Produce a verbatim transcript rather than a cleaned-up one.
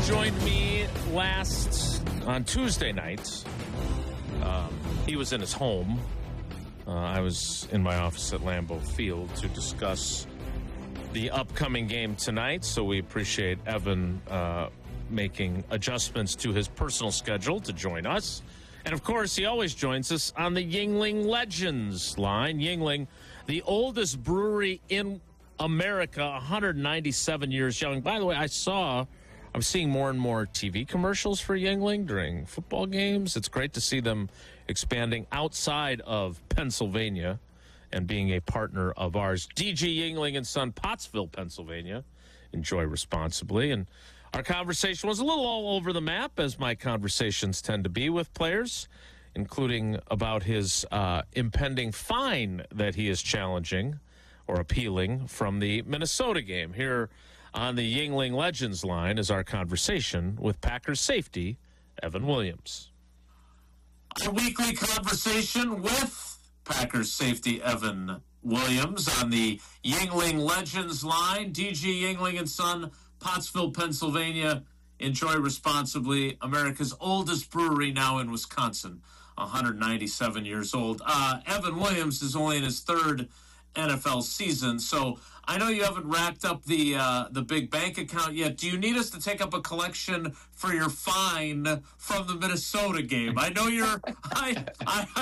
joined me last on Tuesday night. Um, he was in his home. Uh, I was in my office at Lambeau Field to discuss the upcoming game tonight. So we appreciate Evan uh, making adjustments to his personal schedule to join us. And, of course, he always joins us on the Yuengling Legends line. Yuengling, the oldest brewery in America, one hundred ninety-seven years young. By the way, I saw, I'm seeing more and more T V commercials for Yuengling during football games. It's great to see them expanding outside of Pennsylvania and being a partner of ours. D G Yuengling and Son, Pottsville, Pennsylvania. Enjoy responsibly. And our conversation was a little all over the map, as my conversations tend to be with players, including about his uh, impending fine that he is challenging or appealing from the Minnesota game. Here on the Yuengling Legends line is our conversation with Packers safety, Evan Williams. Our weekly conversation with Packers safety, Evan Williams, on the Yuengling Legends line. D G Yuengling and Son, Pottsville, Pennsylvania. Enjoy responsibly. America's oldest brewery, now in Wisconsin, one hundred ninety-seven years old. Uh, Evan Williams is only in his third N F L season, so I know you haven't racked up the uh, the big bank account yet. Do you need us to take up a collection for your fine from the Minnesota game? I know you're I I